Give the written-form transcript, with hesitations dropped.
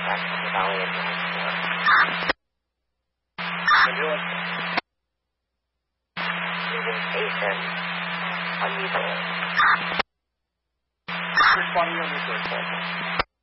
That's the Valley of North. Leaving station. Unusable. Responding on your third call.